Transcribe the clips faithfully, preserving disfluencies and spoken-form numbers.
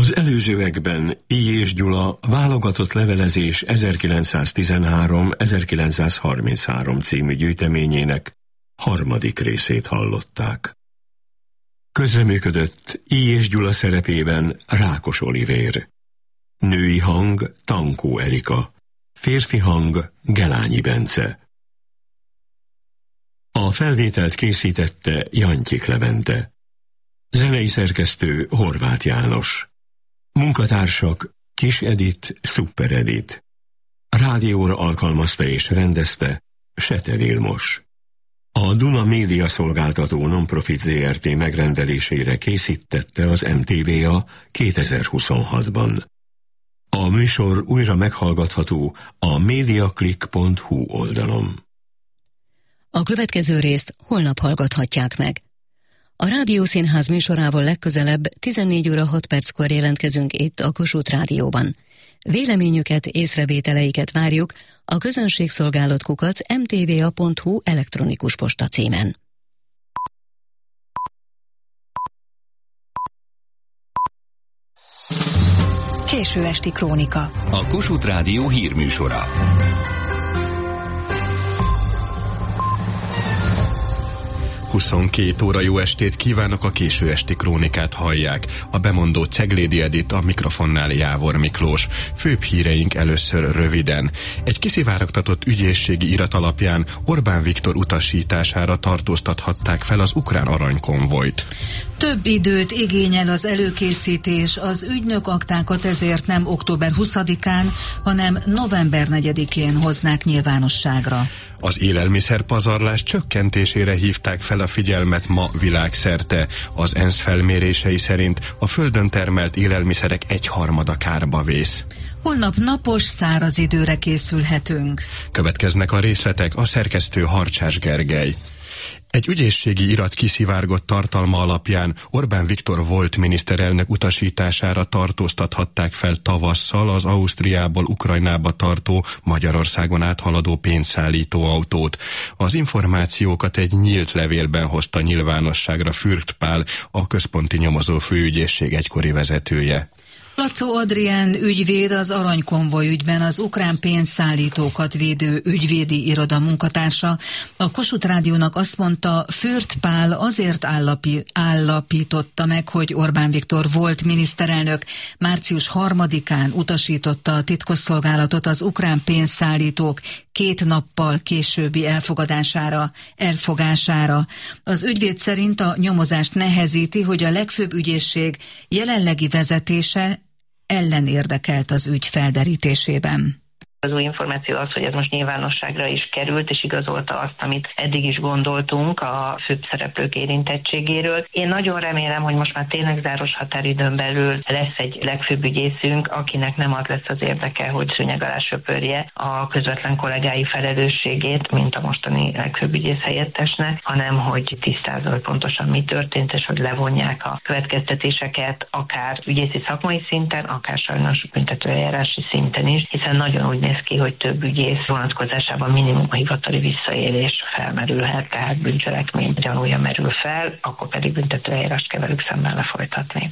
Az előzőekben I. és Gyula válogatott levelezés ezerkilencszáztizenhárom-ezerkilencszázharminchárom című gyűjteményének harmadik részét hallották. Közreműködött I. és Gyula szerepében Rákos Olivér, női hang Tankó Erika, férfi hang Gelányi Bence. A felvételt készítette Jantyik Levente, zenei szerkesztő Horváth János, munkatársak Kis Edit, Szuper Edit, rádióra alkalmazta és rendezte Sete Vilmos. A Duna Média Szolgáltató Nonprofit Zé Er Té megrendelésére készítette az em té vé á kétezer-huszonhatban. A műsor újra meghallgatható a mediaclick pont hu oldalon. A következő részt holnap hallgathatják meg. A Rádiószínház műsorával legközelebb tizennégy óra hat perckor jelentkezünk itt a Kossuth Rádióban. Véleményüket, észrevételeiket várjuk a közönségszolgálat kukac em té vé á pont hu elektronikus posta címen. Késő esti krónika. A Kossuth Rádió hírműsora. huszonkét óra, jó estét kívánok, a késő esti krónikát hallják. A bemondó Ceglédi Edit, a mikrofonnál Jávor Miklós. Főbb híreink először röviden. Egy kiszivárogtatott ügyészségi irat alapján Orbán Viktor utasítására tartóztathatták fel az ukrán aranykonvojt. Több időt igényel az előkészítés, az ügynök aktákat ezért nem október huszadikán, hanem november negyedikén hoznák nyilvánosságra. Az élelmiszerpazarlás csökkentésére hívták fel a figyelmet ma világszerte. Az ENSZ felmérései szerint a földön termelt élelmiszerek egyharmada kárba vész. Holnap napos, száraz időre készülhetünk. Következnek a részletek, a szerkesztő Harcsás Gergely. Egy ügyészségi irat kiszivárgott tartalma alapján Orbán Viktor volt miniszterelnök utasítására tartóztathatták fel tavasszal az Ausztriából Ukrajnába tartó, Magyarországon áthaladó pénzszállító autót. Az információkat egy nyílt levélben hozta nyilvánosságra Fürst Pál, a központi nyomozó főügyészség egykori vezetője. Lacó Adrián ügyvéd az aranykonvoj ügyben az ukrán pénzszállítókat védő ügyvédi iroda munkatársa a Kossuth Rádiónak azt mondta, Fürst Pál azért állapi, állapította meg, hogy Orbán Viktor volt miniszterelnök. Március harmadikán utasította a titkosszolgálatot az ukrán pénzszállítók két nappal későbbi elfogadására, elfogására. Az ügyvéd szerint a nyomozást nehezíti, hogy a legfőbb ügyészség jelenlegi vezetése ellen érdekelt az ügy felderítésében. Az új információ az, hogy ez most nyilvánosságra is került, és igazolta azt, amit eddig is gondoltunk a főbb szereplők érintettségéről. Én nagyon remélem, hogy most már tényleg záros határidőn belül lesz egy legfőbb ügyészünk, akinek nem az lesz az érdeke, hogy szőnyeg alá söpörje a közvetlen kollégái felelősségét, mint a mostani legfőbb ügyész helyettesnek, hanem hogy tisztázza, hogy pontosan mi történt, és hogy levonják a következtetéseket, akár ügyészi szakmai szinten, akár sajnos büntetőeljárási szinten is, hiszen nagyon úgy néz ki, hogy több ügyész vonatkozásában minimum a hivatali visszaélés felmerülhet, tehát bűncselekmény gyanúja merül fel, akkor pedig büntetőeljárást kell velük szemben lefolytatni.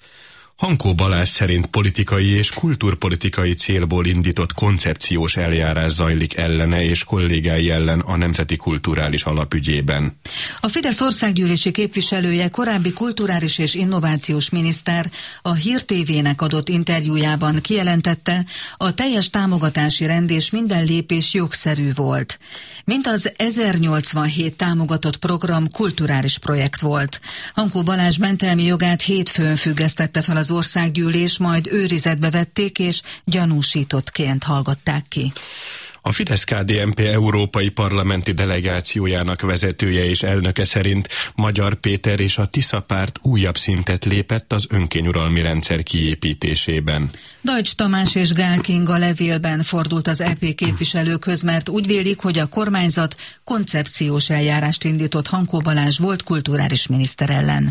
Hankó Balázs szerint politikai és kultúrpolitikai célból indított koncepciós eljárás zajlik ellene és kollégái ellen a Nemzeti Kulturális Alap ügyében. A Fidesz országgyűlési képviselője, korábbi kulturális és innovációs miniszter a Hír té vének adott interjújában kijelentette, a teljes támogatási rend és minden lépés jogszerű volt. Mint az ezernyolcvanhét támogatott program kulturális projekt volt. Hankó Balázs mentelmi jogát hétfőn függesztette fel az országgyűlés, majd őrizetbe vették és gyanúsítottként hallgatták ki. A Fidesz-ká dé en pé európai parlamenti delegációjának vezetője és elnöke szerint Magyar Péter és a Tisza párt újabb szintet lépett az önkényuralmi rendszer kiépítésében. Deutsch Tamás és Gál Kinga levélben fordult az é pé képviselőkhöz, mert úgy vélik, hogy a kormányzat koncepciós eljárást indított Hankó Balázs volt kulturális miniszter ellen.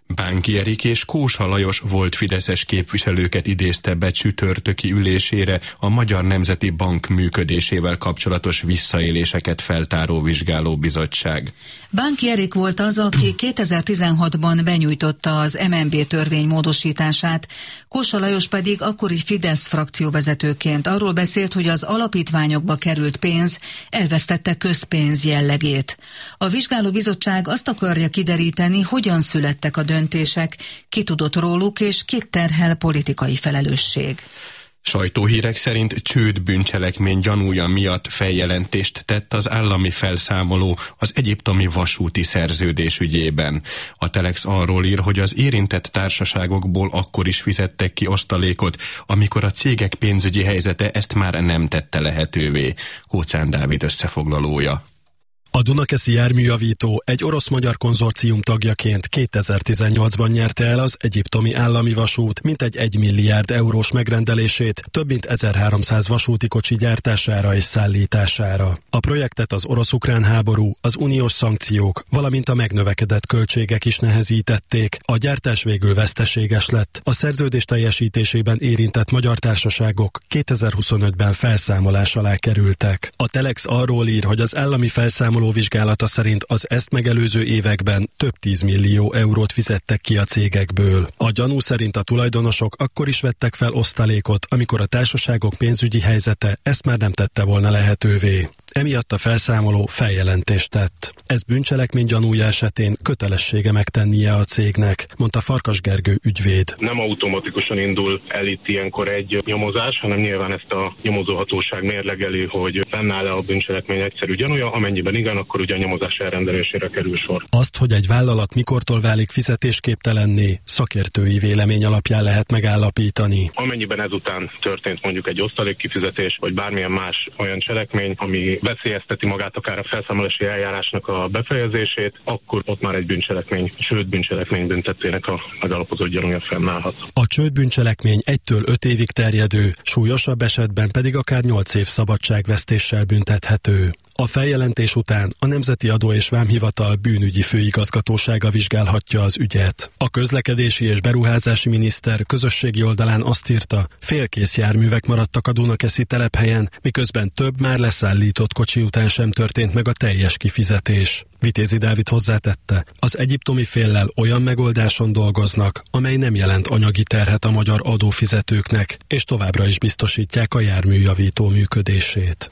Bánki Erik és Kósa Lajos volt fideszes képviselőket idézte be csütörtöki ülésére a Magyar Nemzeti Bank működésével kapcsolatos visszaéléseket feltáró vizsgálóbizottság. Bánki Erik volt az, aki kétezer-tizenhatban benyújtotta az em en bé törvény módosítását, Kósa Lajos pedig akkori Fidesz frakcióvezetőként arról beszélt, hogy az alapítványokba került pénz elvesztette közpénz jellegét. A vizsgálóbizottság azt akarja kideríteni, hogyan születtek a döntések, ki tudott róluk és kit terhel politikai felelősség. Sajtóhírek szerint csődbűncselekmény gyanúja miatt feljelentést tett az állami felszámoló az egyiptomi vasúti szerződés ügyében. A Telex arról ír, hogy az érintett társaságokból akkor is fizettek ki osztalékot, amikor a cégek pénzügyi helyzete ezt már nem tette lehetővé. Kóczán Dávid összefoglalója. A Dunakeszi járműjavító egy orosz-magyar konzorcium tagjaként kétezer-tizennyolcban nyerte el az egyiptomi állami vasút mintegy egy milliárd eurós megrendelését több mint ezerháromszáz vasúti kocsi gyártására és szállítására. A projektet az orosz-ukrán háború, az uniós szankciók, valamint a megnövekedett költségek is nehezítették. A gyártás végül veszteséges lett. A szerződés teljesítésében érintett magyar társaságok kétezer-huszonötben felszámolás alá kerültek. A Telex arról ír, hogy az állami felszámoló vizsgálata szerint az ezt megelőző években több tízmillió eurót fizettek ki a cégekből. A gyanú szerint a tulajdonosok akkor is vettek fel osztalékot, amikor a társaságok pénzügyi helyzete ezt már nem tette volna lehetővé. Emiatt a felszámoló feljelentést tett. Ez bűncselekmény gyanúja esetén kötelessége megtennie a cégnek, mondta Farkas Gergő ügyvéd. Nem automatikusan indul el itt ilyenkor egy nyomozás, hanem nyilván ezt a nyomozóhatóság mérlegeli, hogy fennáll-e a bűncselekmény egyszerű gyanúja, amennyiben igen, akkor ugye a nyomozás elrendelésére kerül sor. Azt, hogy egy vállalat mikortól válik fizetésképtelenné, szakértői vélemény alapján lehet megállapítani. Amennyiben ezután történt mondjuk egy osztalékkifizetés, vagy bármilyen más olyan cselekmény, ami veszélyezteti magát akár a felszámolási eljárásnak a befejezését, akkor ott már egy bűncselekmény, sőt bűncselekmény büntettének a megalapozott gyanúja fennállhat. A csődbűncselekmény egytől öt évig terjedő, súlyosabb esetben pedig akár nyolc év szabadságvesztéssel büntethető. A feljelentés után a Nemzeti Adó és Vámhivatal bűnügyi főigazgatósága vizsgálhatja az ügyet. A közlekedési és beruházási miniszter közösségi oldalán azt írta, félkész járművek maradtak a Dunakeszi telephelyen, miközben több már leszállított kocsi után sem történt meg a teljes kifizetés. Vitézi Dávid hozzátette, az egyiptomi féllel olyan megoldáson dolgoznak, amely nem jelent anyagi terhet a magyar adófizetőknek, és továbbra is biztosítják a járműjavító működését.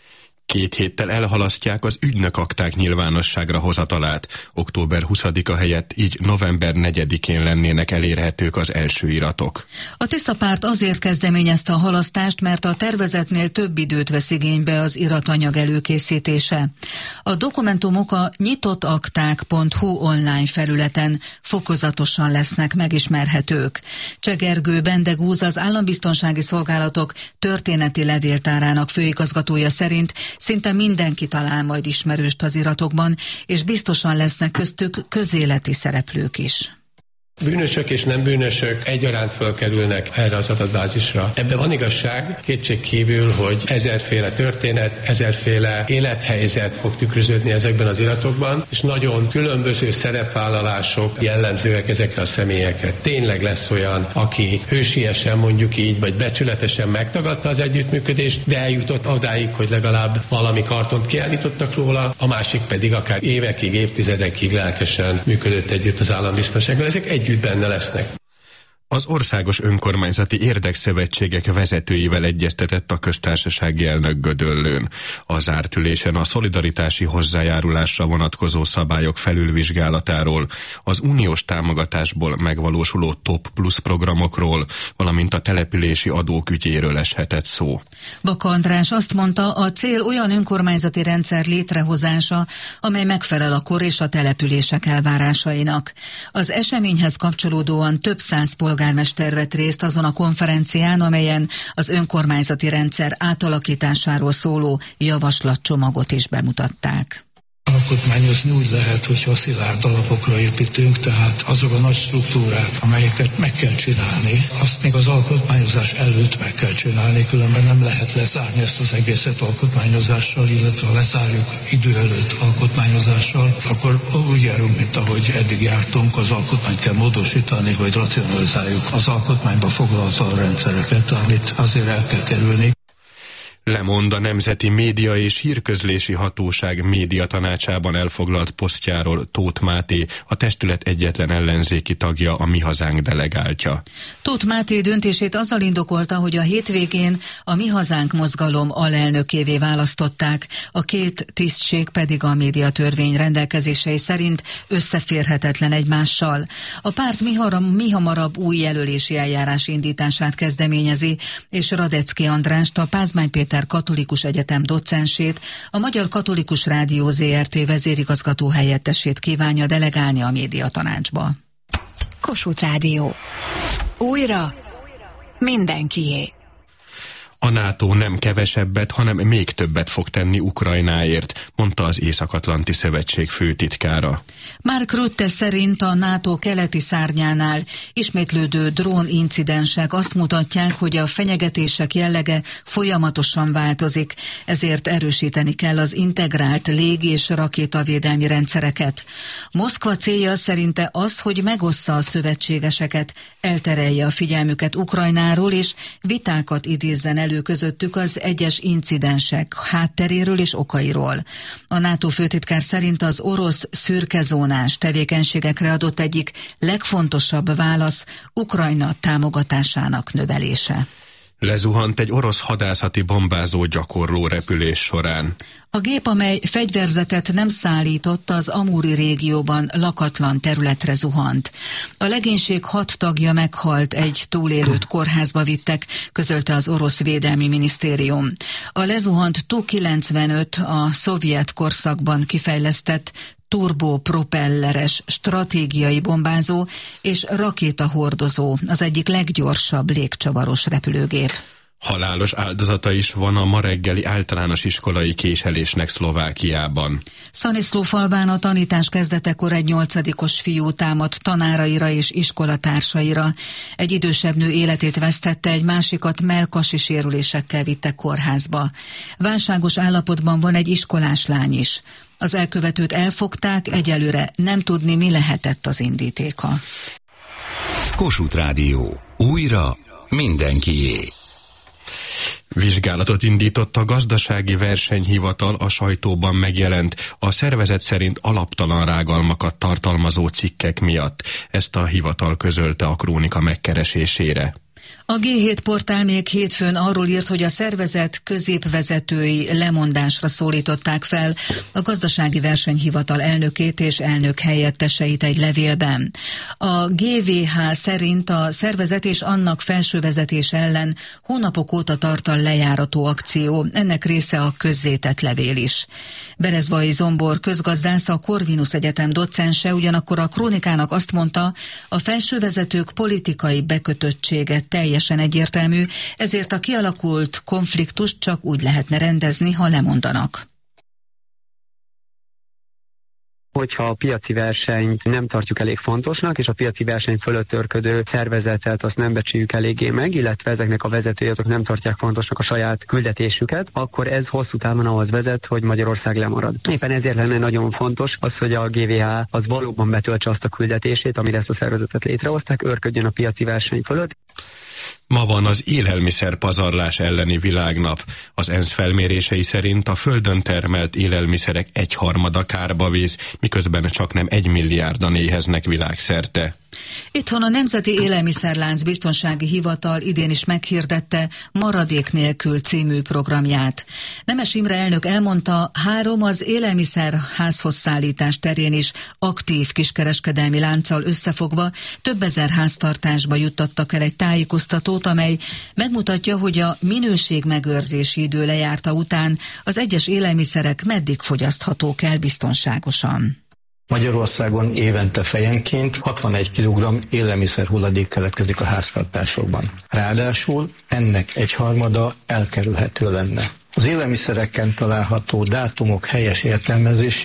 Két héttel elhalasztják az ügynökakták nyilvánosságra hozatalát. október huszadika helyett így november negyedikén lennének elérhetők az első iratok. A Tiszta Párt azért kezdeményezte a halasztást, mert a tervezetnél több időt vesz igénybe az iratanyag előkészítése. A dokumentumok a nyitottakták pont hu online felületen fokozatosan lesznek megismerhetők. Cseh Gergő Bendegúz, az Állambiztonsági Szolgálatok történeti levéltárának főigazgatója szerint szinte mindenki talál majd ismerőst az iratokban, és biztosan lesznek köztük közéleti szereplők is. Bűnösök és nem bűnösök egyaránt fölkerülnek erre az adatbázisra. Ebben van igazság, kétség kívül, hogy ezerféle történet, ezerféle élethelyzet fog tükröződni ezekben az iratokban, és nagyon különböző szerepvállalások jellemzőek ezekre a személyekre. Tényleg lesz olyan, aki hősiesen, mondjuk így, vagy becsületesen megtagadta az együttműködést, de eljutott odáig, hogy legalább valami kartont kiállítottak róla, a másik pedig akár évekig, évtizedekig lelkesen működött együtt az állambiztonsággal. Ezek együtt benne lesznek. Az Országos Önkormányzati Érdekszövetségek vezetőivel egyeztetett a köztársasági elnök Gödöllőn. A zárt ülésen a szolidaritási hozzájárulásra vonatkozó szabályok felülvizsgálatáról, az uniós támogatásból megvalósuló Top Plus programokról, valamint a települési adók ügyéről eshetett szó. Baka András azt mondta, a cél olyan önkormányzati rendszer létrehozása, amely megfelel a kor és a települések elvárásainak. Az eseményhez kapcsolódóan több száz polgármester vett részt azon a konferencián, amelyen az önkormányzati rendszer átalakításáról szóló javaslatcsomagot is bemutatták. alkotmányozni úgy lehet, hogyha szilárd alapokra építünk, tehát azok a nagy struktúrák, amelyeket meg kell csinálni, azt még az alkotmányozás előtt meg kell csinálni, különben nem lehet lezárni ezt az egészet alkotmányozással, illetve ha lezárjuk idő előtt alkotmányozással, akkor úgy járunk, mint ahogy eddig jártunk, az alkotmányt kell módosítani, hogy racionalizáljuk az alkotmányba foglalta rendszereket, amit azért el kell kerülni. Lemond a Nemzeti Média és Hírközlési Hatóság médiatanácsában elfoglalt posztjáról Tóth Máté, a testület egyetlen ellenzéki tagja, a Mi Hazánk delegáltja. Tóth Máté döntését azzal indokolta, hogy a hétvégén a Mi Hazánk mozgalom alelnökévé választották, a két tisztség pedig a médiatörvény rendelkezései szerint összeférhetetlen egymással. A párt mihamarabb új jelölési eljárás indítását kezdeményezi, és Radecki Andrást, a Pázmány Péter Katolikus Egyetem docensét, a Magyar Katolikus Rádió zé er té vezérigazgató helyettesét kívánja delegálni a médiatanácsba. Kossuth Rádió. Újra mindenkié. A NATO nem kevesebbet, hanem még többet fog tenni Ukrajnáért, mondta az Észak-Atlanti Szövetség főtitkára. Mark Rutte szerint a NATO keleti szárnyánál ismétlődő drónincidensek azt mutatják, hogy a fenyegetések jellege folyamatosan változik, ezért erősíteni kell az integrált légi- és rakétavédelmi rendszereket. Moszkva célja szerinte az, hogy megossza a szövetségeseket, elterelje a figyelmüket Ukrajnáról, és vitákat idézzen elő közöttük az egyes incidensek hátteréről és okairól. A NATO főtitkár szerint az orosz szürkezónás tevékenységekre adott egyik legfontosabb válasz Ukrajna támogatásának növelése. Lezuhant egy orosz hadászati bombázó gyakorló repülés során. A gép, amely fegyverzetet nem szállított, az Amuri régióban lakatlan területre zuhant. A legénység hat tagja meghalt, egy túlélőt kórházba vittek, közölte az orosz védelmi minisztérium. A lezuhant Tu kilencvenöt a szovjet korszakban kifejlesztett turbopropelleres stratégiai bombázó és rakétahordozó, az egyik leggyorsabb légcsavaros repülőgép. Halálos áldozata is van a ma reggeli általános iskolai késelésnek Szlovákiában. Szaniszló falván a tanítás kezdetekor egy nyolcadikos fiú támadt tanáraira és iskolatársaira. Egy idősebb nő életét vesztette, egy másikat mellkasi sérülésekkel vittek kórházba. Válságos állapotban van egy iskolás lány is. Az elkövetőt elfogták, egyelőre nem tudni, mi lehetett az indítéka. Kossuth Rádió. Újra mindenkié. Vizsgálatot indított a Gazdasági Versenyhivatal a sajtóban megjelent, a szervezet szerint alaptalan rágalmakat tartalmazó cikkek miatt. Ezt a hivatal közölte a Krónika megkeresésére. A gé hét portál még hétfőn arról írt, hogy a szervezet középvezetői lemondásra szólították fel a Gazdasági Versenyhivatal elnökét és elnök helyetteseit egy levélben. A gé vé há szerint a szervezet és annak felsővezetés ellen hónapok óta tart a lejárató akció, ennek része a közzétett levél is. Berezbai Zombor közgazdász, a Corvinus Egyetem docense ugyanakkor a Krónikának azt mondta, a felsővezetők politikai bekötöttsége teljesen egyértelmű, ezért a kialakult konfliktust csak úgy lehetne rendezni, ha lemondanak. Hogyha a piaci versenyt nem tartjuk elég fontosnak, és a piaci verseny fölött törködő szervezetet azt nem becsüljük eléggé meg, illetve ezeknek a vezetői azok nem tartják fontosnak a saját küldetésüket, akkor ez hosszú távon ahhoz vezet, hogy Magyarország lemarad. Éppen ezért lenne nagyon fontos az, hogy a gé vé há az valóban betöltse azt a küldetését, amire ezt a szervezetet létrehozták, őrködjön a piaci verseny fölött. Ma van az élelmiszer pazarlás elleni világnap. Az ENSZ felmérései szerint a földön termelt élelmiszerek egyharmada kárba vész, miközben csak nem egy milliárdan éheznek világszerte. Itthon a Nemzeti Élelmiszerlánc Biztonsági Hivatal idén is meghirdette Maradék nélkül című programját. Nemes Imre elnök elmondta, három az élelmiszer házhoz szállítás terén is aktív kiskereskedelmi lánccal összefogva több ezer háztartásba juttattak el egy tájékoztatót, amely megmutatja, hogy a minőségmegőrzési idő lejárta után az egyes élelmiszerek meddig fogyaszthatók el biztonságosan. Magyarországon évente fejenként hatvanegy kilogramm élelmiszer hulladék keletkezik a háztartásokban. Ráadásul ennek egyharmada elkerülhető lenne. Az élelmiszereken található dátumok helyes értelmezésével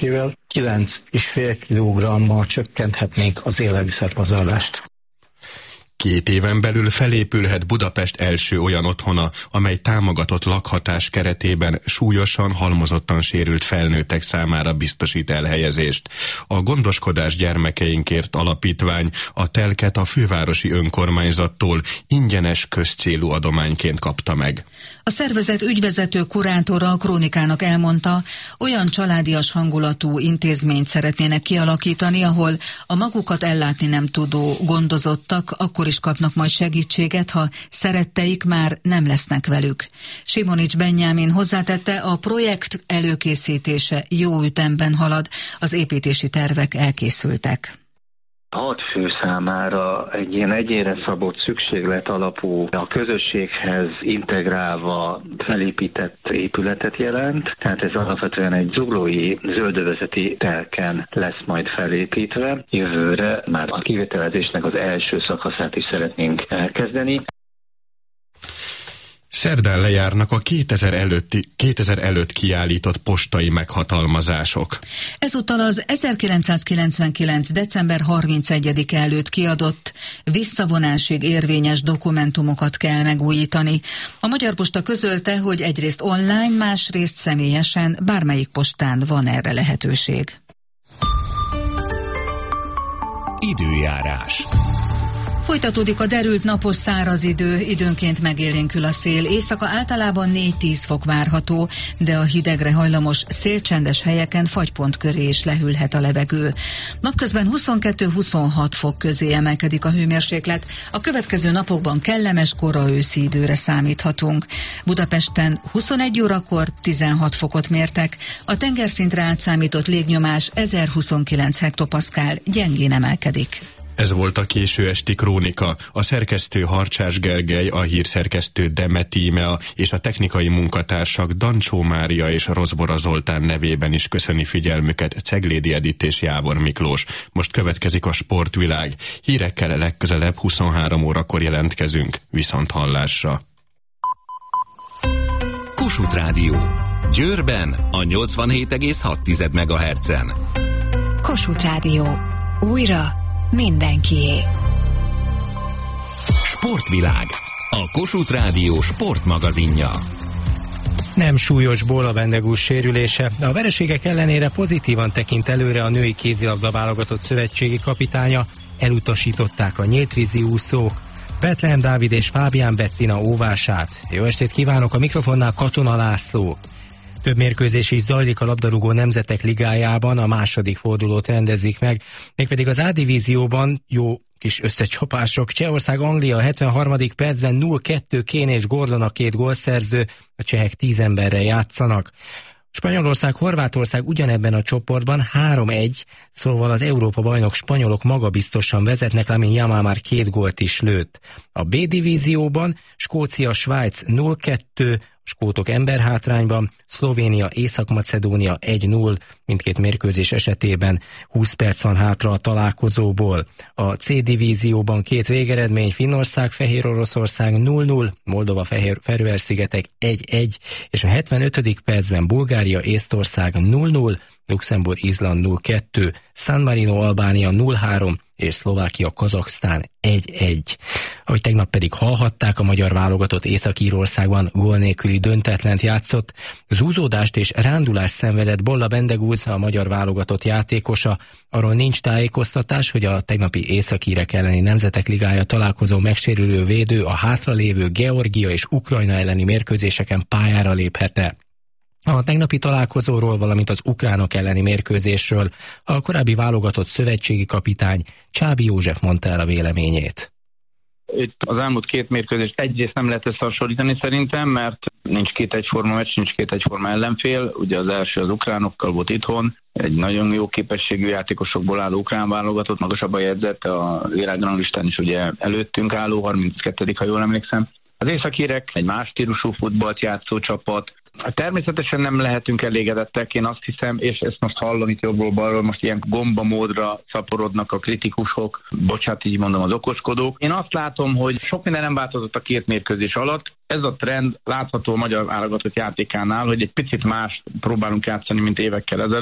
kilenc egész öt kilogrammal csökkenthetnénk az élelmiszerpazarlást. Két éven belül felépülhet Budapest első olyan otthona, amely támogatott lakhatás keretében súlyosan, halmozottan sérült felnőttek számára biztosít elhelyezést. A Gondoskodás gyermekeinkért alapítvány a telket a fővárosi önkormányzattól ingyenes közcélú adományként kapta meg. A szervezet ügyvezető kurátora a Krónikának elmondta, olyan családias hangulatú intézményt szeretnének kialakítani, ahol a magukat ellátni nem tudó gondozottak akkor is kapnak majd segítséget, ha szeretteik már nem lesznek velük. Simonics Benyámin hozzátette, a projekt előkészítése jó ütemben halad, az építési tervek elkészültek. Hat fő számára egy ilyen egyénre szabott szükséglet alapú, a közösséghez integrálva felépített épületet jelent, tehát ez alapvetően egy zuglói zöldövezeti telken lesz majd felépítve. Jövőre már a kivitelezésnek az első szakaszát is szeretnénk elkezdeni. Szerdán lejárnak a kétezer előtti, kétezer előtt kiállított postai meghatalmazások. Ezúttal az ezerkilencszázkilencvenkilenc. december harmincegyedike előtt kiadott, visszavonásig érvényes dokumentumokat kell megújítani. A Magyar Posta közölte, hogy egyrészt online, másrészt személyesen bármelyik postán van erre lehetőség. Időjárás. Folytatódik a derült napos száraz idő, időnként megélénkül a szél. Éjszaka általában négy-tíz fok várható, de a hidegre hajlamos szélcsendes helyeken fagypont köré is lehűlhet a levegő. Napközben huszonkettő-huszonhat fok közé emelkedik a hőmérséklet. A következő napokban kellemes kora őszi időre számíthatunk. Budapesten huszonegy órakor tizenhat fokot mértek, a tengerszintre átszámított légnyomás ezerhuszonkilenc hektopaszkál, gyengén emelkedik. Ez volt a késő esti Krónika. A szerkesztő Harcsás Gergely, a hírszerkesztő Demet Tímea és a technikai munkatársak Dancsó Mária és Rozbora Zoltán nevében is köszöni figyelmüket Ceglédi Edit és Jávor Miklós. Most következik a sportvilág. Hírekkel legközelebb huszonhárom órakor jelentkezünk. Viszont hallásra. Kossuth Rádió. Győrben a nyolcvanhét egész hat megahertzen. Kossuth Rádió. Újra mindenkié. Sportvilág. A Kossuth Rádió sportmagazinja. Nem súlyos Bola Bendegúz sérülése. A vereségek ellenére pozitívan tekint előre a női kézilabda válogatott szövetségi kapitánya, elutasították a nyíltvízi úszók. Betlehem Dávid és Fábián Bettina óvását. Jó estét kívánok, a mikrofonnál Katona László. Több mérkőzés is zajlik a labdarúgó nemzetek ligájában, a második fordulót rendezik meg, mégpedig az A-divízióban jó kis összecsapások. Csehország Anglia a hetvenharmadik percben nulla kettő, Kane és Gordon a két gólszerző, a csehek tíz emberrel játszanak. Spanyolország, Horvátország ugyanebben a csoportban három egy, szóval az Európa-bajnok spanyolok magabiztosan vezetnek, Lamine Yamal már két gólt is lőtt. A B-divízióban Skócia, Svájc nulla kettő, skótok emberhátrányban, Szlovénia, Észak-Macedónia egy null, mindkét mérkőzés esetében húsz perc van hátra a találkozóból. A C-divízióban két végeredmény, Finnország, Fehéroroszország nulla null, Moldova, Feröer-szigetek egy egy, és a hetvenötödik percben Bulgária, Észtország nulla null, Luxemburg, Izland nulla kettő, San Marino, Albánia nulla három, és Szlovákia, Kazaksztán egy egy. Ahogy tegnap pedig hallhatták, a magyar válogatott Észak-Írországban gól nélküli döntetlent játszott. Zúzódást és rándulást szenvedett Bola Bendegúz, a magyar válogatott játékosa. Arról nincs tájékoztatás, hogy a tegnapi északírek elleni Nemzetek Ligája találkozó megsérülő védő a hátralévő Georgia és Ukrajna elleni mérkőzéseken pályára léphet-e. A tegnapi találkozóról, valamint az ukránok elleni mérkőzésről a korábbi válogatott szövetségi kapitány Csábi József mondta el a véleményét. Itt az elmúlt két mérkőzést egyrészt nem lehet összehasonlítani szerintem, mert nincs két egyforma meccs, nincs két egyforma ellenfél. Ugye az első az ukránokkal volt itthon, egy nagyon jó képességű játékosokból álló ukrán válogatott, magasabb a jegyzet, a világranglistán is ugye előttünk álló, harminckettedik ha jól emlékszem. Az északírek egy más stílusú futballt játszó csapat. Természetesen nem lehetünk elégedettek, én azt hiszem, és ezt most hallom itt jobbról-balról, most ilyen gombamódra szaporodnak a kritikusok, bocsánat, így mondom, az okoskodók. Én azt látom, hogy sok minden nem változott a két mérkőzés alatt. Ez a trend látható a magyar válogatott játékánál, hogy egy picit más próbálunk játszani, mint évekkel ezelőtt.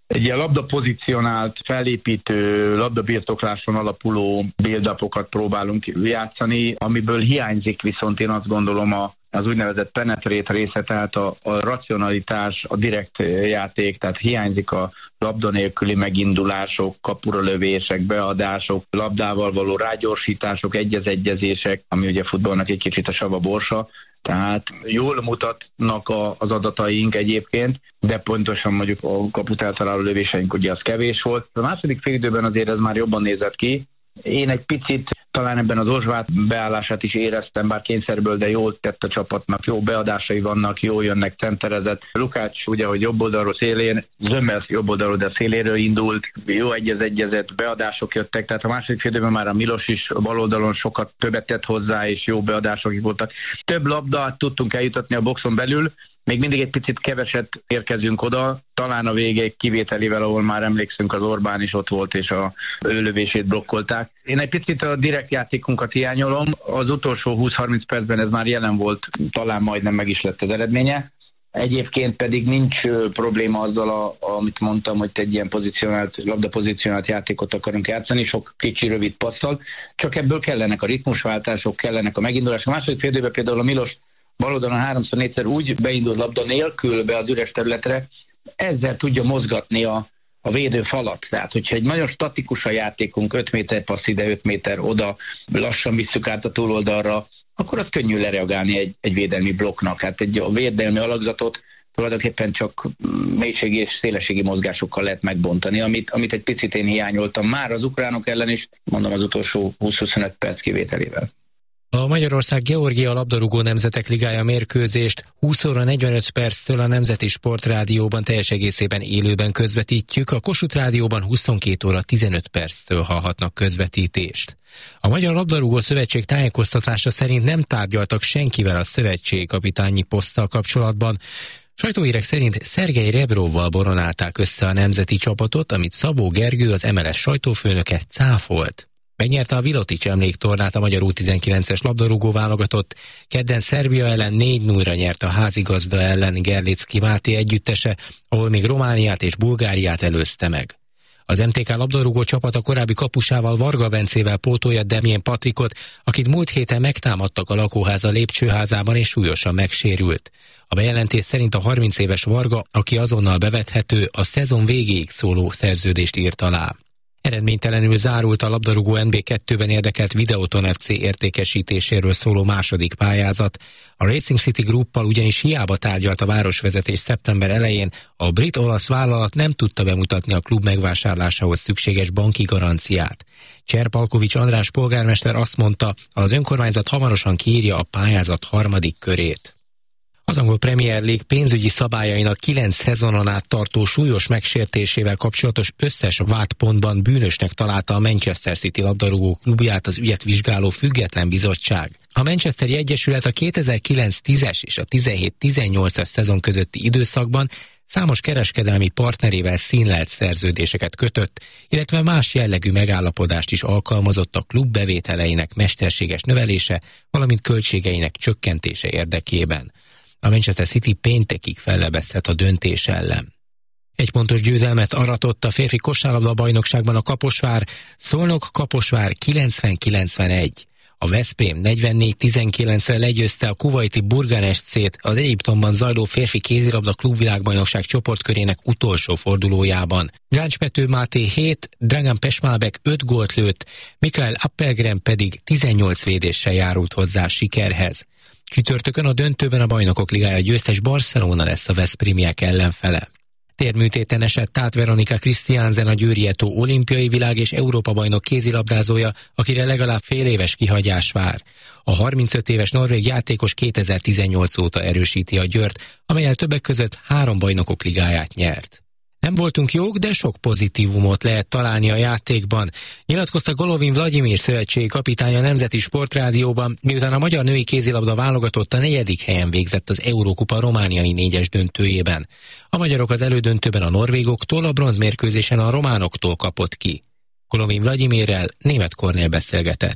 egy ilyen labdapozícionált, felépítő, labdabirtokláson alapuló build-upokat próbálunk játszani, amiből hiányzik viszont én azt gondolom a az úgynevezett penetrate része, tehát a, a racionalitás, a direkt játék, tehát hiányzik a labda nélküli megindulások, kapura lövések, beadások, labdával való rágyorsítások, egyez-egyezések, ami ugye futballnak egy kicsit a sava borsa, tehát jól mutatnak a, az adataink egyébként, de pontosan mondjuk a kaput eltaláló lövéseink ugye az kevés volt. A második félidőben azért ez már jobban nézett ki. Én egy picit talán ebben az Ozsvát beállását is éreztem, bár kényszerből, de jól tett a csapatnak, jó beadásai vannak, jól jönnek centerezett. Lukács ugye, hogy jobb oldalról szélén, Zömmel jobb oldalról, de széléről indult, jó egyez-egyezett beadások jöttek, tehát a második félidőben már a Milos is bal oldalon sokat többet tett hozzá, és jó beadások voltak. Több labdát tudtunk eljutatni a boxon belül, még mindig egy picit keveset érkezünk oda, talán a végéig kivételével, ahol már emlékszünk, az Orbán is ott volt, és a ő lövését blokkolták. Én egy picit a direkt játékunkat hiányolom, az utolsó húsz-harminc percben ez már jelen volt, talán majdnem meg is lett az eredménye. Egyébként pedig nincs probléma azzal, a, amit mondtam, hogy egy ilyen pozícionált, labdapozícionált játékot akarunk játszani, sok kicsi rövid passzal, csak ebből kellenek a ritmusváltások, kellenek a megindulások. A második fél időben például a Milos baloldalon háromszor négyszer úgy beindul labda nélkül be az üres területre, ezzel tudja mozgatni a, a védő falat. Tehát, hogyha egy nagyon statikus a játékunk, öt méter passz ide, öt méter oda, lassan visszük át a túloldalra, akkor az könnyű lereagálni egy, egy védelmi blokknak. Hát egy a védelmi alakzatot tulajdonképpen csak mélységi és szélességi mozgásokkal lehet megbontani, amit, amit egy picit én hiányoltam már az ukránok ellen is, mondom az utolsó húsz-huszonöt perc kivételével. A Magyarország-Georgia labdarúgó nemzetek ligája mérkőzést húsz óra negyvenöt perctől a Nemzeti Sportrádióban teljes egészében élőben közvetítjük, a Kossuth Rádióban huszonkét óra tizenöt perctől hallhatnak közvetítést. A Magyar Labdarúgó Szövetség tájékoztatása szerint nem tárgyaltak senkivel a szövetség kapitányi poszttal kapcsolatban. Sajtóhírek szerint Szergej Rebrovval boronálták össze a nemzeti csapatot, amit Szabó Gergő, az em el es sajtófőnöke cáfolt. Megnyerte a Vilotics emléktornát a magyar U tizenkilences labdarúgó válogatott, kedden Szerbia ellen négy nullra nyert a házigazda ellen Gerlicki Máté együttese, ahol még Romániát és Bulgáriát előzte meg. Az em té ká labdarúgó csapat a korábbi kapusával, Varga Bencével pótolja Demjén Patrikot, akit múlt héten megtámadtak a lakóháza lépcsőházában és súlyosan megsérült. A bejelentés szerint a harminc éves Varga, aki azonnal bevethető, a szezon végéig szóló szerződést írt alá. Eredménytelenül zárult a labdarúgó en bé kettőben érdekelt Videoton ef cé értékesítéséről szóló második pályázat. A Racing City Gruppal ugyanis hiába tárgyalt a városvezetés szeptember elején, a brit-olasz vállalat nem tudta bemutatni a klub megvásárlásához szükséges banki garanciát. Cserpalkovics András polgármester azt mondta, az önkormányzat hamarosan kiírja a pályázat harmadik körét. Az angol Premier League pénzügyi szabályainak kilenc szezonon át tartó súlyos megsértésével kapcsolatos összes vádpontban bűnösnek találta a Manchester City labdarúgó klubját az ügyet vizsgáló független bizottság. A Manchesteri Egyesület a kétezer-kilenc tízes és a tizenhét tizennyolcas szezon közötti időszakban számos kereskedelmi partnerével színlelt szerződéseket kötött, illetve más jellegű megállapodást is alkalmazott a klub bevételeinek mesterséges növelése, valamint költségeinek csökkentése érdekében. A Manchester City péntekig fellebezhet a döntés ellen. Egy pontos győzelmet aratott a férfi kosárlabda bajnokságban a Kaposvár, Szolnok-Kaposvár kilencven kilencvenegy. A Veszprém negyvennégy tizenkilencre legyőzte a kuvaiti Burgan es cét az Egyiptomban zajló férfi kézilabda klubvilágbajnokság csoportkörének utolsó fordulójában. Gáncs Pető Máté hét, Dragan Pesmalbek öt gólt lőtt, Mikael Appelgren pedig tizennyolc védéssel járult hozzá a sikerhez. Csütörtökön a döntőben a Bajnokok Ligája győztes Barcelona lesz a veszprémiek ellenfele. Térműtéten esett át Veronika Christiansen, a Győri Eto olimpiai világ és Európa-bajnok kézilabdázója, akire legalább fél éves kihagyás vár. A harmincöt éves norvég játékos kétezer-tizennyolc óta erősíti a Győrt, amellyel többek között három Bajnokok Ligáját nyert. Nem voltunk jók, de sok pozitívumot lehet találni a játékban, nyilatkozta Golovin Vladimir szövetségi kapitány a Nemzeti Sportrádióban, miután a magyar női kézilabda válogatott a negyedik helyen végzett az Eurókupa romániai négyes döntőjében. A magyarok az elődöntőben a norvégoktól, a bronzmérkőzésen a románoktól kapott ki. Golovin Vladimirrel Németh Kornél beszélgetett.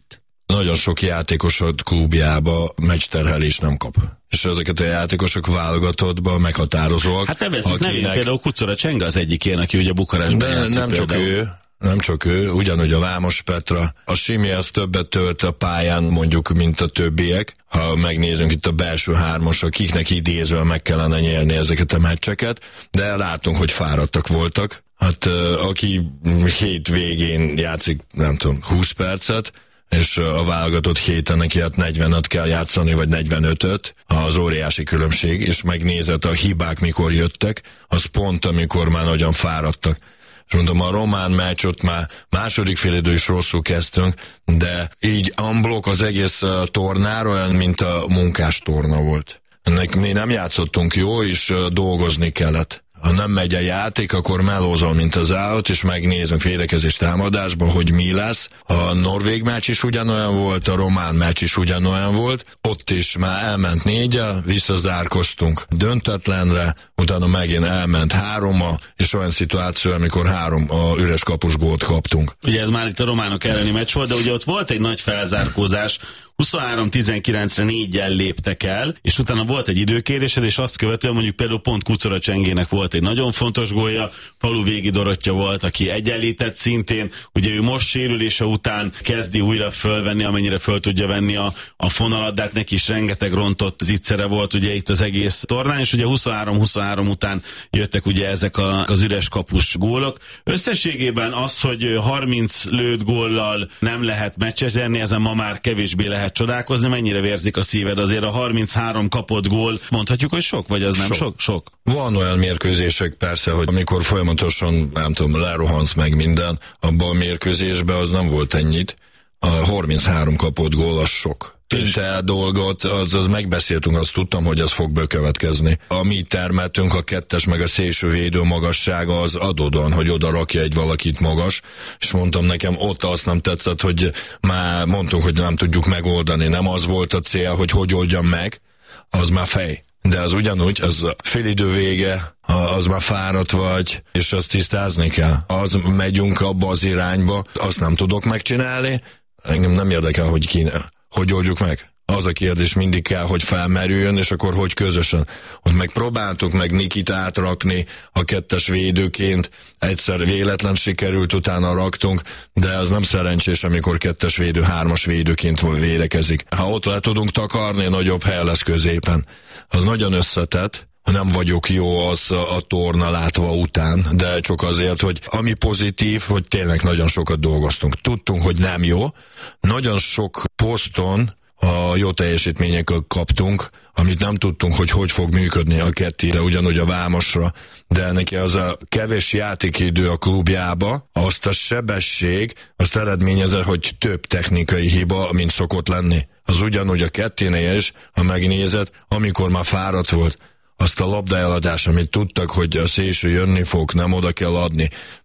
nagyon sok játékosod klubjába meccsterhelés nem kap. És ezeket a játékosok válogatottban meghatározóak. Hát nem veszik akinek... nevén, például Kucora Csenga az egyik ilyen, aki ugye Bukarestben de játszik nem csak például. ő, nem csak ő, ugyanúgy a Vámos Petra. A Simi az többet tölt a pályán, mondjuk, mint a többiek. Ha megnézünk itt a belső hármas, akiknek idézve meg kellene nyerni ezeket a meccseket, de látunk, hogy fáradtak voltak. Hát aki hét végén játszik, nem tudom, húsz percet, és a válogatott héten neki hát negyvenöt kell játszani, vagy negyvenötöt, az óriási különbség, és megnézett a hibák mikor jöttek, az pont amikor már nagyon fáradtak. És mondom, a román meccsot már második félidő is rosszul kezdtünk, de így unblock az egész tornára olyan, mint a munkás torna volt. Ennek mi nem játszottunk jó, és dolgozni kellett. Ha nem megy a játék, akkor melózol, mint az állat, és megnézünk védekezés támadásban, hogy mi lesz. A norvég meccs is ugyanolyan volt, a román meccs is ugyanolyan volt. Ott is már elment négyel, visszazárkoztunk döntetlenre, utána megint elment hárommal, és olyan szituáció, amikor három a üres kapus gólt kaptunk. Ugye ez már itt a románok elleni meccs volt, de ugye ott volt egy nagy felzárkózás, huszonhárom tizenkilencre néggyel léptek el, és utána volt egy időkérésed, és azt követően mondjuk például pont Kucora Csengének volt egy nagyon fontos gólja, Falu Végi Dorottya volt, aki egyenlített szintén, ugye ő most sérülése után kezdi újra fölvenni, amennyire föl tudja venni a, a fonalat, de hát neki is rengeteg rontott zicsere volt ugye itt az egész tornán, és ugye huszonhárom huszonhárom után jöttek ugye ezek a, az üres kapus gólok. Összességében az, hogy harminc lőtt góllal nem lehet meccset nyerni, ezen ma már kevésbé lehet csodálkozni, mennyire vérzik a szíved, azért a harminchárom kapott gól, mondhatjuk, hogy sok, vagy az nem sok? Sok. sok? Van olyan mérkőzések persze, hogy amikor folyamatosan, nem tudom, lerohansz meg minden, abban a mérkőzésben az nem volt ennyit. A harminchárom kapott gól az sok. Pinte dolgot, az, az megbeszéltünk, azt tudtam, hogy ez fog bekövetkezni. A mi termeltünk, a kettes meg a szélső védő magassága az adódóan, hogy oda rakja egy valakit magas, és mondtam nekem, ott azt nem tetszett, hogy már mondtunk, hogy nem tudjuk megoldani. Nem az volt a cél, hogy hogy oldjam meg, az már fej. De az ugyanúgy, az félidő vége, az már fáradt vagy, és azt tisztázni kell. Az megyünk abba az irányba, azt nem tudok megcsinálni, engem nem érdekel, hogy ki, hogy oldjuk meg. Az a kérdés mindig kell, hogy felmerüljön, és akkor hogy közösen. Ott meg próbáltuk meg Nikit átrakni a kettes védőként, egyszer véletlen sikerült, utána raktunk, de az nem szerencsés, amikor kettes védő, hármas védőként védekezik. Ha ott le tudunk takarni, nagyobb hely lesz középen. Az nagyon összetett, nem vagyok jó az a, a torna látva után, de csak azért, hogy ami pozitív, hogy tényleg nagyon sokat dolgoztunk. Tudtunk, hogy nem jó. Nagyon sok poszton a jó teljesítményekkel kaptunk, amit nem tudtunk, hogy hogy fog működni a kettő, de ugyanúgy a Vámosra, de neki az a kevés játékidő a klubjába, azt a sebesség, azt eredményezett, hogy több technikai hiba, mint szokott lenni. Az ugyanúgy a ketténél is, ha megnézed, amikor már fáradt volt, azt a labdaeladás, amit tudtak, hogy a szélső jönni fog, nem oda kell adni,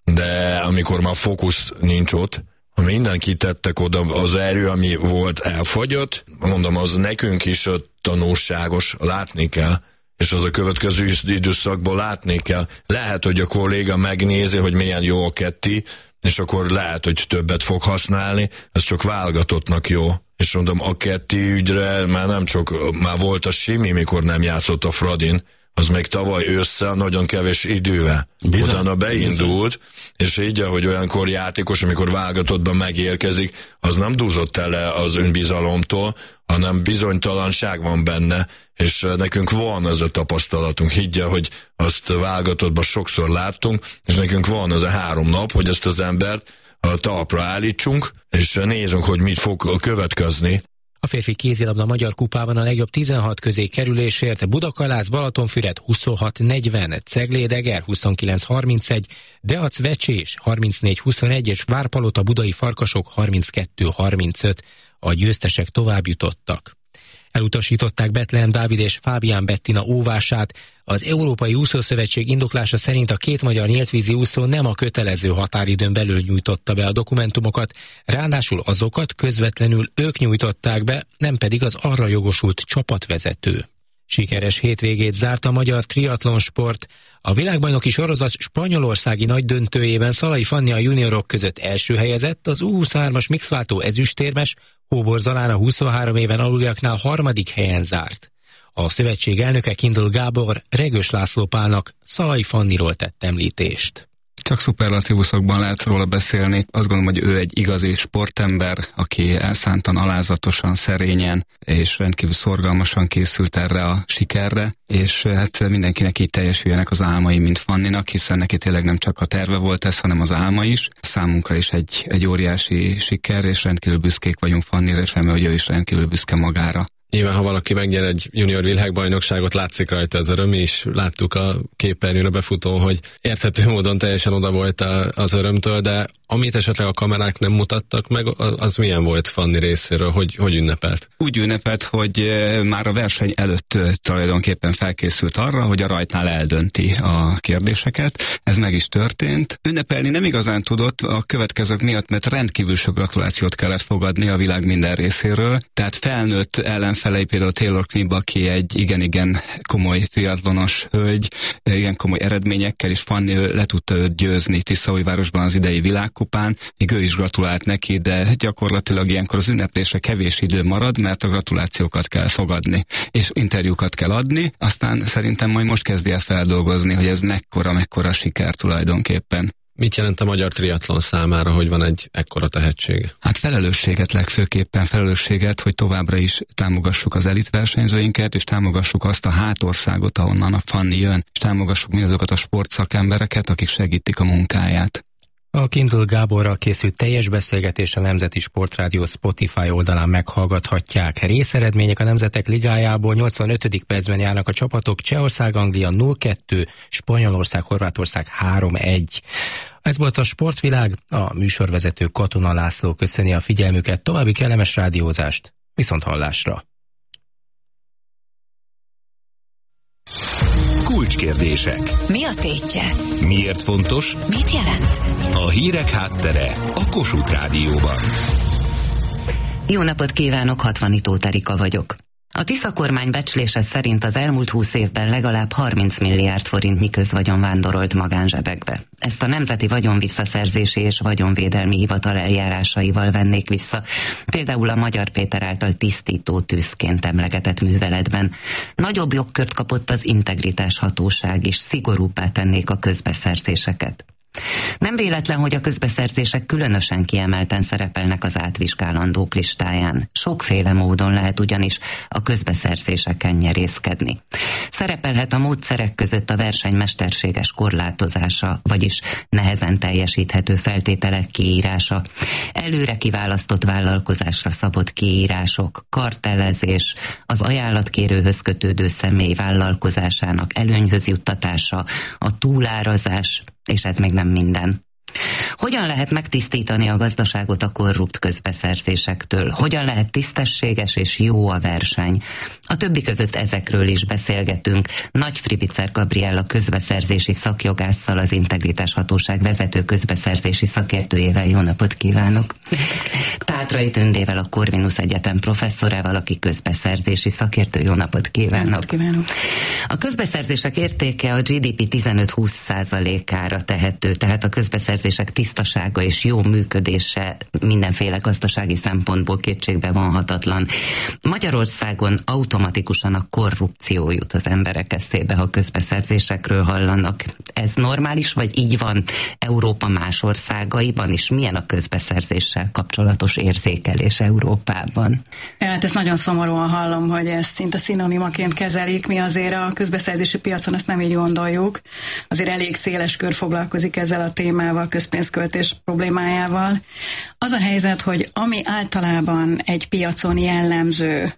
de amikor már fókusz nincs ott, mindenki tettek oda, az erő, ami volt, elfogyott, mondom, az nekünk is tanulságos, látni kell, és az a következő időszakból látni kell. Lehet, hogy a kolléga megnézi, hogy milyen jó a ketti, és akkor lehet, hogy többet fog használni, ez csak válogatottnak jó. És mondom, a ketti ügyre már nem csak, már volt a Simi, mikor nem játszott a Fradin, az még tavaly ősszel nagyon kevés idővel. Bizony, utána beindult, bizony. És így, hogy olyankor játékos, amikor válogatottban megérkezik, az nem dúzott el az önbizalomtól, hanem bizonytalanság van benne, és nekünk van ez a tapasztalatunk. Higgye, hogy azt válogatottban sokszor láttunk, és nekünk van ez a három nap, hogy ezt az embert a talpra állítsunk, és nézzünk, hogy mit fog következni. A férfi kézilabda Magyar Kupában a legjobb tizenhat közé kerülésért Budakalász Balatonfüred huszonhat negyven, Ceglédeger huszonkilenc harmincegy, Deac Vecsés harmincnégy huszonegy és Várpalota Budai Farkasok harminckettő harmincöt. A győztesek tovább jutottak. Elutasították Betlehem Dávid és Fábián Bettina óvását. Az Európai Úszószövetség indoklása szerint a két magyar nyíltvízi úszó nem a kötelező határidőn belül nyújtotta be a dokumentumokat, ráadásul azokat közvetlenül ők nyújtották be, nem pedig az arra jogosult csapatvezető. Sikeres hétvégét zárt a magyar triatlonsport. A világbajnoki sorozat spanyolországi nagy döntőjében Szalai Fanni a juniorok között első helyezett, az U huszonhármas mixváltó ezüstérmes Hóbor Zalán a huszonhárom éven aluliaknál harmadik helyen zárt. A szövetség elnöke Kindl Gábor Regős László Pálnak Szalai Fanniról tett említést. Csak szuperlatívuszokban lehet róla beszélni. Azt gondolom, hogy ő egy igazi sportember, aki elszántan, alázatosan, szerényen és rendkívül szorgalmasan készült erre a sikerre, és hát mindenkinek így teljesüljenek az álmai, mint Fanninak, hiszen neki tényleg nem csak a terve volt ez, hanem az álma is. Számunkra is egy, egy óriási siker, és rendkívül büszkék vagyunk Fannira, és remélem, hogy ő is rendkívül büszke magára. Nyilván, ha valaki megnyer egy junior világbajnokságot, látszik rajta az öröm, és láttuk a képernyőre befutón, hogy érthető módon teljesen oda volt az örömtől, de amit esetleg a kamerák nem mutattak meg, az milyen volt Fanni részéről, hogy, hogy ünnepelt? Úgy ünnepelt, hogy már a verseny előtt tulajdonképpen felkészült arra, hogy a rajtnál eldönti a kérdéseket. Ez meg is történt. Ünnepelni nem igazán tudott a következők miatt, mert rendkívül sok gratulációt kellett fogadni a világ minden részéről. Tehát felnőtt ellenfelei, például Taylor Knibb, aki egy igen-igen komoly triatlonos hölgy, igen komoly eredményekkel, és Fanni le tudta őt győzni Tiszaújvárosban az idei világkupán, még ő is gratulált neki, de gyakorlatilag ilyenkor az ünneplésre kevés idő marad, mert a gratulációkat kell fogadni, és interjúkat kell adni, aztán szerintem majd most kezdi el feldolgozni, hogy ez mekkora, mekkora siker tulajdonképpen. Mit jelent a magyar triatlon számára, hogy van egy ekkora tehetsége? Hát felelősséget legfőképpen, felelősséget, hogy továbbra is támogassuk az elitversenyzőinket, és támogassuk azt a hátországot, ahonnan a Fanni jön, és támogassuk mindazokat a sportszakembereket, akik segítik a munkáját. A Kindl Gáborral készült teljes beszélgetés a Nemzeti Sportrádió Spotify oldalán meghallgathatják. Részeredmények a Nemzetek Ligájából: nyolcvanötödik percben járnak a csapatok, Csehország, Anglia nulla kettő, Spanyolország, Horvátország három egy. Ez volt a Sportvilág, a műsorvezető Katona László köszöni a figyelmüket, további kellemes rádiózást, viszont hallásra. Kulcskérdések. Mi a tétje? Miért fontos? Mit jelent? A hírek háttere a Kossuth Rádióban. Jó napot kívánok, Hatvanitó Terika vagyok. A Tisza kormány becslése szerint az elmúlt húsz évben legalább harminc milliárd forintnyi közvagyon vándorolt magánzsebekbe. Ezt a Nemzeti Vagyonvisszaszerzési és Vagyonvédelmi Hivatal eljárásaival vennék vissza, például a Magyar Péter által tisztító tűzként emlegetett műveletben. Nagyobb jogkört kapott az Integritás Hatóság is, szigorúbbá tennék a közbeszerzéseket. Nem véletlen, hogy a közbeszerzések különösen kiemelten szerepelnek az átvizsgálandók listáján. Sokféle módon lehet ugyanis a közbeszerzéseken nyerészkedni. Szerepelhet a módszerek között a verseny mesterséges korlátozása, vagyis nehezen teljesíthető feltételek kiírása, előre kiválasztott vállalkozásra szabott kiírások, kartellezés, az ajánlatkérőhöz kötődő személy vállalkozásának előnyhöz juttatása, a túlárazás, és ez még nem minden. Hogyan lehet megtisztítani a gazdaságot a korrupt közbeszerzésektől? Hogyan lehet tisztességes és jó a verseny? A többi között ezekről is beszélgetünk Nagy Fribicer Gabriella közbeszerzési szakjogásszal, az Integritás Hatóság vezető közbeszerzési szakértőjével. Jó napot kívánok! Tátrai Tündével, a Corvinus Egyetem professzorával, aki közbeszerzési szakértő. Jó napot kívánok! Napot kívánok. A közbeszerzések értéke a gé dé pé tizenöt-húsz százalékára tehető, tehát a közbeszerzések tisztasága és jó működése mindenféle gazdasági szempontból kétségbe vonhatatlan. Magyarországon automatikusan a korrupció jut az emberek eszébe, ha közbeszerzésekről hallanak. Ez normális, vagy így van Európa más országaiban is? Milyen a közbeszerzéssel kapcsolatos érzékelés Európában? Hát ezt nagyon szomorúan hallom, hogy ezt szinte szinonimaként kezelik. Mi azért a közbeszerzési piacon ezt nem így gondoljuk. Azért elég széles kör foglalkozik ezzel a témával, közpénzköltés problémájával. Az a helyzet, hogy ami általában egy piacon jellemző,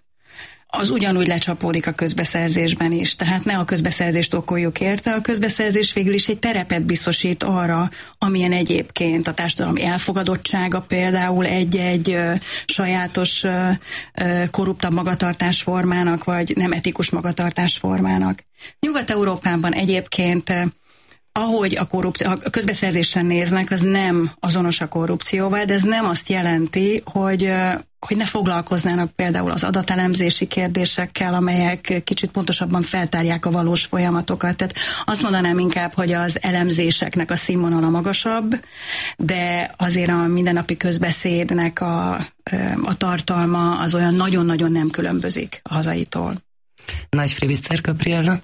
az ugyanúgy lecsapódik a közbeszerzésben is. Tehát ne a közbeszerzést okoljuk érte, a közbeszerzés végül is egy terepet biztosít arra, amilyen egyébként a társadalmi elfogadottsága például egy-egy ö, sajátos ö, ö, korruptabb magatartásformának, vagy nem etikus magatartásformának. Nyugat-Európában egyébként ahogy a, korrupt, a közbeszerzésen néznek, az nem azonos a korrupcióval, de ez nem azt jelenti, hogy hogy ne foglalkoznának például az adatelemzési kérdésekkel, amelyek kicsit pontosabban feltárják a valós folyamatokat. Tehát azt mondanám inkább, hogy az elemzéseknek a színvonala magasabb, de azért a mindennapi közbeszédnek a, a tartalma az olyan nagyon-nagyon nem különbözik a hazaitól. Nagy Fribiszer Gabriella.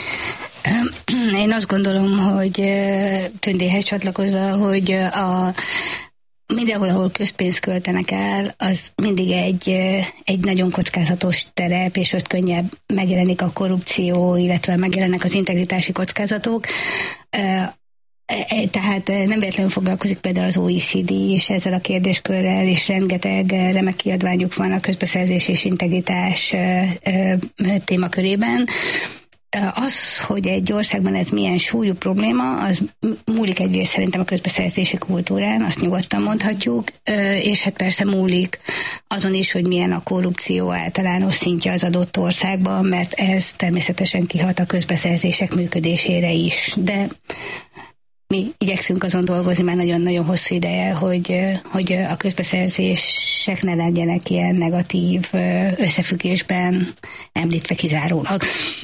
Én azt gondolom, hogy Tündéhez csatlakozva, hogy a mindenhol, ahol közpénzt költenek el, az mindig egy, egy nagyon kockázatos terep, és ott könnyebb megjelenik a korrupció, illetve megjelennek az integritási kockázatok. Tehát nem véletlenül foglalkozik például az o e cé dé is ezzel a kérdéskörrel, és rengeteg remek kiadványuk van a közbeszerzés és integritás témakörében. Az, hogy egy országban ez milyen súlyú probléma, az múlik egyrészt szerintem a közbeszerzési kultúrán, azt nyugodtan mondhatjuk, és hát persze múlik azon is, hogy milyen a korrupció általános szintje az adott országban, mert ez természetesen kihat a közbeszerzések működésére is. De mi igyekszünk azon dolgozni már nagyon-nagyon hosszú ideje, hogy, hogy a közbeszerzések ne legyenek ilyen negatív összefüggésben említve kizárólag.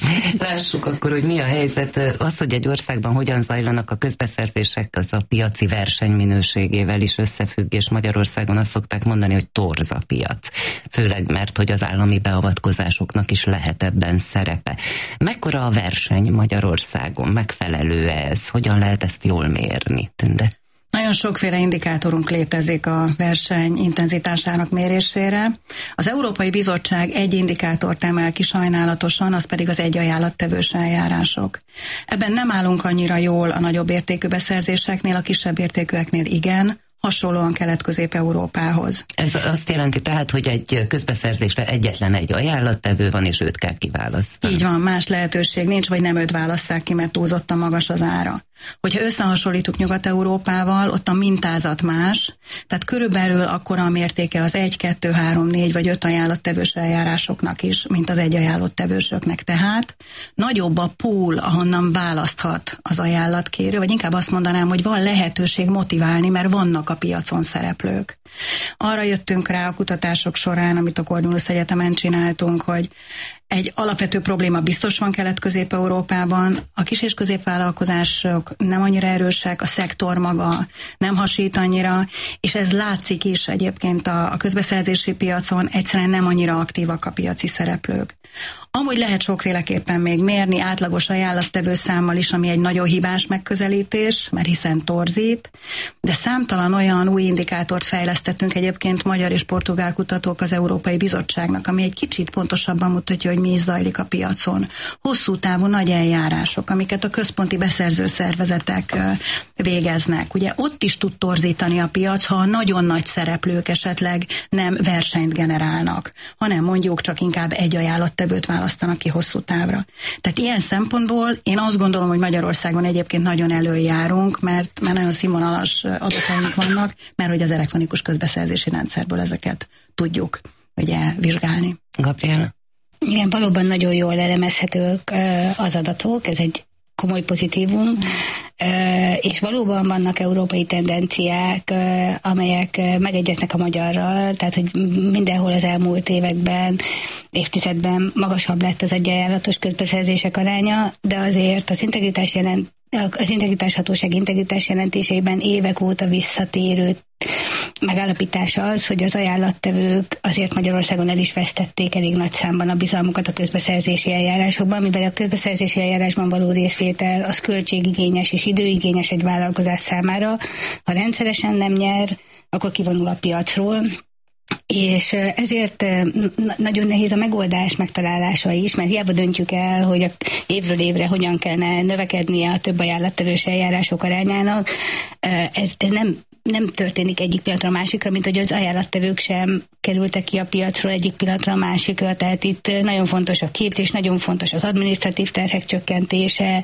Lássuk akkor, hogy mi a helyzet. Az, hogy egy országban hogyan zajlanak a közbeszerzések, az a piaci verseny minőségével is összefügg, és Magyarországon azt szokták mondani, hogy torz a piac. Főleg mert, hogy az állami beavatkozásoknak is lehet ebben szerepe. Mekkora a verseny Magyarországon? Megfelelő ez? Hogyan lehet ezt jól mérni, Tünde? Nagyon sokféle indikátorunk létezik a verseny intenzitásának mérésére. Az Európai Bizottság egy indikátort emel ki sajnálatosan, az pedig az egy ajánlattevős eljárások. Ebben nem állunk annyira jól a nagyobb értékű beszerzéseknél, a kisebb értékűeknél igen, hasonlóan Kelet-Közép-Európához. Ez azt jelenti tehát, hogy egy közbeszerzésre egyetlen egy ajánlattevő van, és őt kell kiválasztani. Így van, más lehetőség nincs, vagy nem őt válasszák ki, mert túlzottan magas az ára. Hogyha összehasonlítjuk Nyugat-Európával, ott a mintázat más, tehát körülbelül akkora a mértéke az egy, kettő, három, négy vagy öt ajánlattevős eljárásoknak is, mint az egy ajánlattevősöknek. Tehát nagyobb a pool, ahonnan választhat az ajánlatkérő, vagy inkább azt mondanám, hogy van lehetőség motiválni, mert vannak a piacon szereplők. Arra jöttünk rá a kutatások során, amit a Corvinus Egyetemen csináltunk, hogy egy alapvető probléma biztos van Kelet-Közép-Európában, a kis- és középvállalkozások nem annyira erősek, a szektor maga nem hasít annyira, és ez látszik is egyébként a, a közbeszerzési piacon, egyszerűen nem annyira aktívak a piaci szereplők. Amúgy lehet sokféleképpen még mérni, átlagos ajánlattevő számmal is, ami egy nagyon hibás megközelítés, mert hiszen torzít, de számtalan olyan új indikátort fejlesztettünk egyébként magyar és portugál kutatók az Európai Bizottságnak, ami egy kicsit pontosabban mutatja, hogy mi is zajlik a piacon. Hosszú távú nagy eljárások, amiket a központi beszerző szervezetek végeznek. Ugye ott is tud torzítani a piac, ha a nagyon nagy szereplők esetleg nem versenyt generálnak, hanem mondjuk csak inkább egy ajánlattevőt választanak ki hosszú távra. Tehát ilyen szempontból én azt gondolom, hogy Magyarországon egyébként nagyon előjárunk, mert, mert nagyon színvonalas adataink vannak, mert hogy az elektronikus közbeszerzési rendszerből ezeket tudjuk ugye vizsgálni. Gabriella? Igen, valóban nagyon jól elemezhetők az adatok, ez egy komoly pozitívum, és valóban vannak európai tendenciák, amelyek megegyeznek a magyarral, tehát hogy mindenhol az elmúlt években, évtizedben magasabb lett az egyajánlatos közbeszerzések aránya, de azért az integritás jelent az integritás hatóság integritás jelentéseiben évek óta visszatérő megállapítása az, hogy az ajánlattevők azért Magyarországon el is vesztették elég nagy számban a bizalmukat a közbeszerzési eljárásokban, mivel a közbeszerzési eljárásban való részvétel az költségigényes és időigényes egy vállalkozás számára. Ha rendszeresen nem nyer, akkor kivonul a piacról. És ezért nagyon nehéz a megoldás megtalálása is, mert hiába döntjük el, hogy évről évre hogyan kellene növekednie a több ajánlattevős eljárások arányának, ez, ez nem nem történik egyik pillanatra a másikra, mint hogy az ajánlattevők sem kerültek ki a piacról egyik pillanatra a másikra, tehát itt nagyon fontos a képzés, nagyon fontos az adminisztratív terhek csökkentése,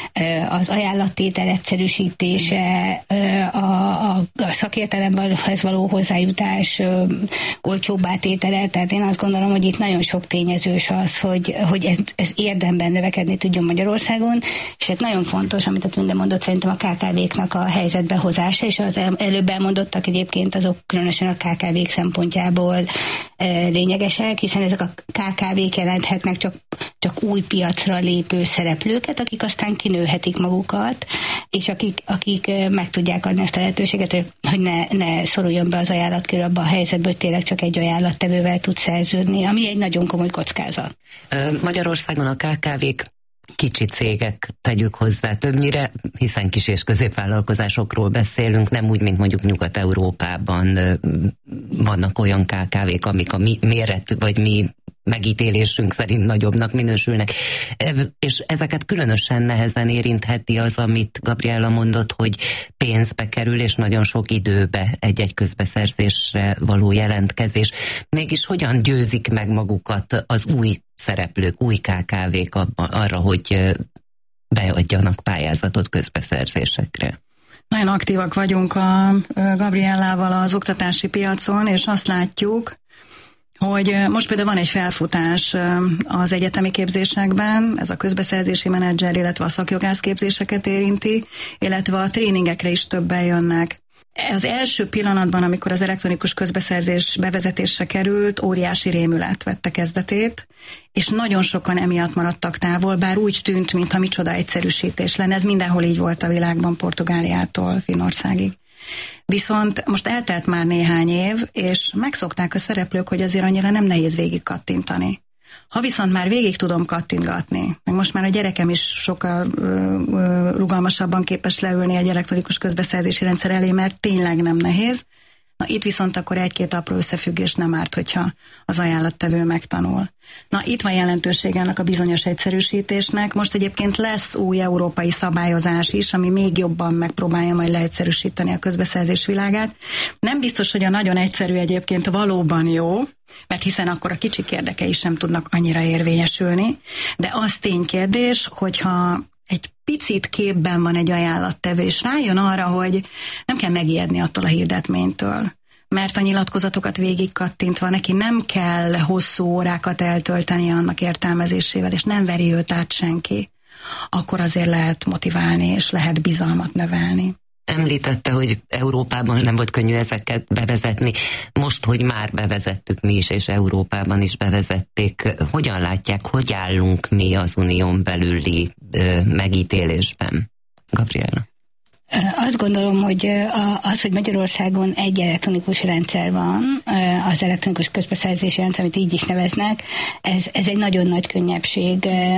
az ajánlattétel egyszerűsítése, a, a, a szakértelemhez való hozzájutás olcsóbbá tétele, tehát én azt gondolom, hogy itt nagyon sok tényezős az, hogy, hogy ez, ez érdemben növekedni tudjon Magyarországon, és hát nagyon fontos, amit a Tünde mondott, szerintem a ká ká véknak a helyzetbe hozása, és az előbb elmondottak egyébként azok különösen a ká ká vék szempontjából e, lényegesek, hiszen ezek a ká ká vék jelenthetnek csak, csak új piacra lépő szereplőket, akik aztán kinőhetik magukat, és akik, akik meg tudják adni ezt a lehetőséget, hogy ne, ne szoruljon be az ajánlatkör abba a helyzetbe, hogy tényleg csak egy ajánlattevővel tud szerződni, ami egy nagyon komoly kockázat. Magyarországon a ká ká vék kicsi cégek, tegyük hozzá többnyire, hiszen kis- és középvállalkozásokról beszélünk, nem úgy, mint mondjuk Nyugat-Európában vannak olyan ká ká vék, amik a mi méretű, vagy mi megítélésünk szerint nagyobbnak minősülnek. És ezeket különösen nehezen érintheti az, amit Gabriella mondott, hogy pénzbe kerül, és nagyon sok időbe egy-egy közbeszerzésre való jelentkezés. Mégis hogyan győzik meg magukat az új szereplők, új ká ká vék arra, hogy beadjanak pályázatot közbeszerzésekre? Nagyon aktívak vagyunk a Gabriellával az oktatási piacon, és azt látjuk, hogy most például van egy felfutás az egyetemi képzésekben, ez a közbeszerzési menedzser, illetve a szakjogász képzéseket érinti, illetve a tréningekre is többen jönnek. Az első pillanatban, amikor az elektronikus közbeszerzés bevezetésre került, óriási rémület vette kezdetét, és nagyon sokan emiatt maradtak távol, bár úgy tűnt, mintha micsoda egyszerűsítés lenne. Ez mindenhol így volt a világban, Portugáliától Finnországig. Viszont most eltelt már néhány év, és megszokták a szereplők, hogy azért annyira nem nehéz végig kattintani. Ha viszont már végig tudom kattintgatni, meg most már a gyerekem is sokkal ö, ö, rugalmasabban képes leülni egy elektronikus közbeszerzési rendszer elé, mert tényleg nem nehéz. Na itt viszont akkor egy-két apró összefüggés nem árt, hogyha az ajánlattevő megtanul. Na itt van jelentősége ennek a bizonyos egyszerűsítésnek. Most egyébként lesz új európai szabályozás is, ami még jobban megpróbálja majd leegyszerűsíteni a közbeszerzés világát. Nem biztos, hogy a nagyon egyszerű egyébként valóban jó, mert hiszen akkor a kicsik érdekei sem tudnak annyira érvényesülni, de az ténykérdés, hogyha egy picit képben van egy ajánlattevő, és rájön arra, hogy nem kell megijedni attól a hirdetménytől, mert a nyilatkozatokat végig kattintva neki nem kell hosszú órákat eltölteni annak értelmezésével, és nem veri őt át senki, akkor azért lehet motiválni, és lehet bizalmat növelni. Említette, hogy Európában nem volt könnyű ezeket bevezetni. Most, hogy már bevezettük mi is, és Európában is bevezették, hogyan látják, hogy állunk mi az unión belüli ö, megítélésben? Gabriella? Azt gondolom, hogy az, hogy Magyarországon egy elektronikus rendszer van, az elektronikus közbeszerzési rendszer, amit így is neveznek, ez, ez egy nagyon nagy könnyebbség